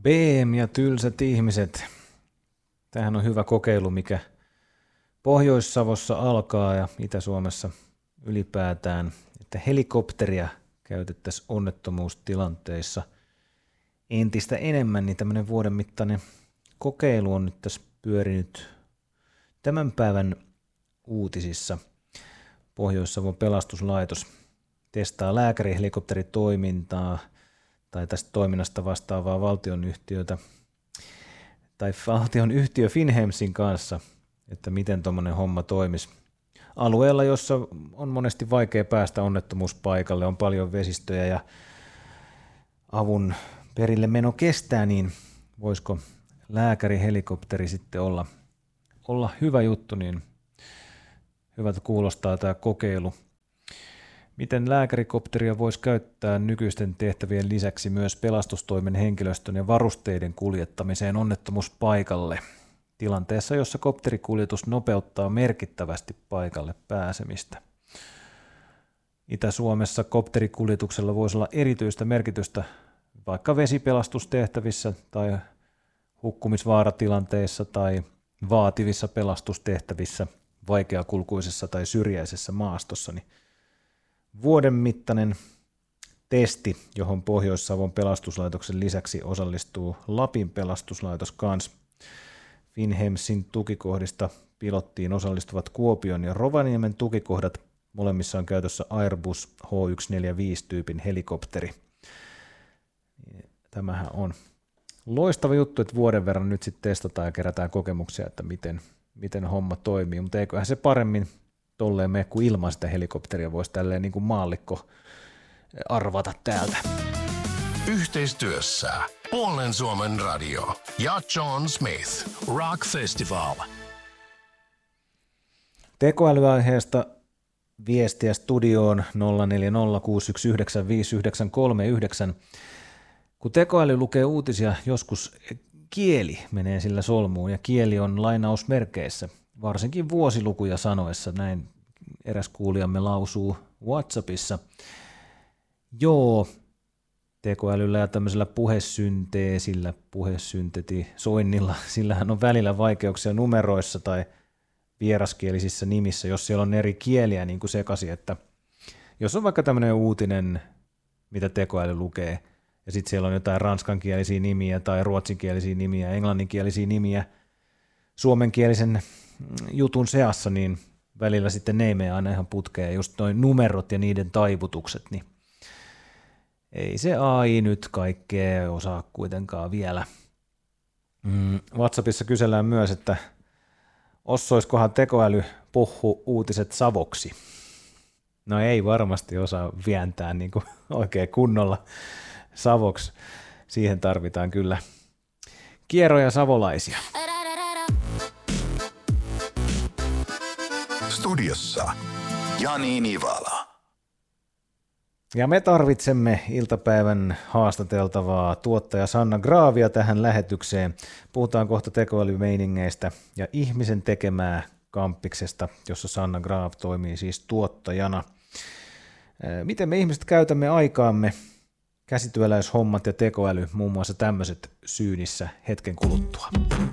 BM ja tylsät ihmiset. Tämähän on hyvä kokeilu, mikä Pohjois-Savossa alkaa ja Itä-Suomessa ylipäätään, että helikopteria käytettäisiin onnettomuustilanteissa entistä enemmän, niin tämmöinen vuoden mittainen kokeilu on nyt tässä pyörinyt tämän päivän uutisissa. Pohjois-Savon pelastuslaitos testaa lääkärihelikopteritoimintaa tai tästä toiminnasta vastaavaa valtionyhtiötä tai valtionyhtiö Finnhemsin kanssa, että miten tuommoinen homma toimisi. Alueella, jossa on monesti vaikea päästä onnettomuuspaikalle, on paljon vesistöjä ja avun perille meno kestää, niin voisiko lääkärihelikopteri sitten olla hyvä juttu, niin hyvältä kuulostaa tämä kokeilu. Miten lääkärikopteria voisi käyttää nykyisten tehtävien lisäksi myös pelastustoimen henkilöstön ja varusteiden kuljettamiseen onnettomuuspaikalle tilanteessa, jossa kopterikuljetus nopeuttaa merkittävästi paikalle pääsemistä. Itä-Suomessa kopterikuljetuksella voisi olla erityistä merkitystä vaikka vesipelastustehtävissä tai hukkumisvaaratilanteissa tai vaativissa pelastustehtävissä vaikeakulkuisessa tai syrjäisessä maastossa, niin vuoden mittainen testi, johon Pohjois-Savon pelastuslaitoksen lisäksi osallistuu Lapin pelastuslaitos kanssa. Finnhemsin tukikohdista pilottiin osallistuvat Kuopion ja Rovaniemen tukikohdat. Molemmissa on käytössä Airbus H145-tyypin helikopteri. Tämähän on loistava juttu, että vuoden verran nyt sitten testataan ja kerätään kokemuksia, että miten homma toimii, mutta eiköhän se paremmin tolleen mene, kuin ilman sitä helikopteria voisi tälleen niin kuin maallikko arvata täältä. Yhteistyössä Puolen Suomen radio ja John Smith Rock Festival. Tekoälyaiheesta viestiä studioon 0406195939. Kun tekoäly lukee uutisia, joskus kieli menee sillä solmuun ja kieli on lainausmerkeissä, varsinkin vuosilukuja sanoessa, näin eräs kuulijamme lausuu WhatsAppissa. Joo, tekoälyllä ja tämmöisellä puhesyntetisoinnilla, sillähän on välillä vaikeuksia numeroissa tai vieraskielisissä nimissä, jos siellä on eri kieliä niin kuin sekaisin, että jos on vaikka tämmöinen uutinen, mitä tekoäly lukee, ja sitten siellä on jotain ranskankielisiä nimiä tai ruotsinkielisiä nimiä, englanninkielisiä nimiä suomenkielisen jutun seassa, niin välillä sitten ne ei mene aina ihan putkeen. Just noin numerot ja niiden taivutukset, niin ei se AI nyt kaikkea osaa kuitenkaan vielä. WhatsAppissa kysellään myös, että osaisikohan tekoäly puhua uutiset savoksi. No ei varmasti osaa vientää niin kuin oikein kunnolla savoksi. Siihen tarvitaan kyllä kieroja savolaisia. Studiossa Jani Nivala. Ja me tarvitsemme iltapäivän haastateltavaa tuottaja Sanna Graavia tähän lähetykseen. Puhutaan kohta tekoälymeiningeistä ja ihmisen tekemää kampiksesta, jossa Sanna Graav toimii siis tuottajana. Miten me ihmiset käytämme aikaamme? Käsityöläishommat ja tekoäly, muun muassa tämmöiset syynissä hetken kuluttua.